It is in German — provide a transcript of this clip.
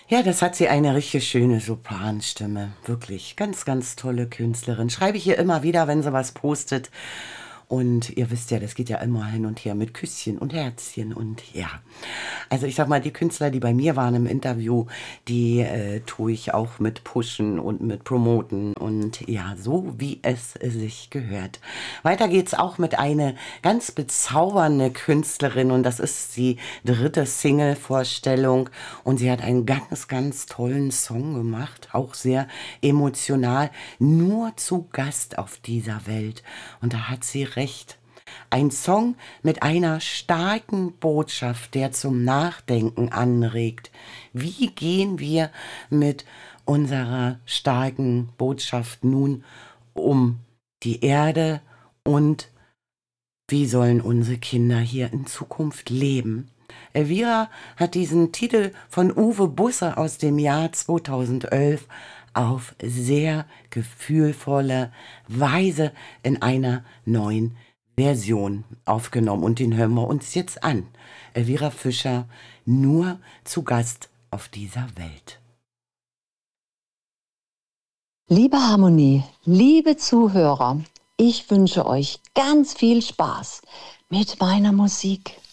Ja, das hat sie eine richtig schöne Sopranstimme. Wirklich ganz, ganz tolle Künstlerin. Schreibe ich ihr immer wieder, wenn sie was postet. Und ihr wisst ja, das geht ja immer hin und her mit Küsschen und Herzchen und ja. Also ich sag mal, die Künstler, die bei mir waren im Interview, die tue ich auch mit pushen und mit promoten und ja, so wie es sich gehört. Weiter geht's auch mit einer ganz bezaubernde Künstlerin und das ist die dritte Single-Vorstellung und sie hat einen ganz, ganz tollen Song gemacht, auch sehr emotional, nur zu Gast auf dieser Welt. Und da hat sie recht. Ein Song mit einer starken Botschaft, der zum Nachdenken anregt. Wie gehen wir mit unserer starken Botschaft nun um die Erde und wie sollen unsere Kinder hier in Zukunft leben? Elvira hat diesen Titel von Uwe Busse aus dem Jahr 2011 auf sehr gefühlvolle Weise in einer neuen Version aufgenommen und den hören wir uns jetzt an. Elvira Fischer, nur zu Gast auf dieser Welt. Liebe Harmonie, liebe Zuhörer, ich wünsche euch ganz viel Spaß mit meiner Musik.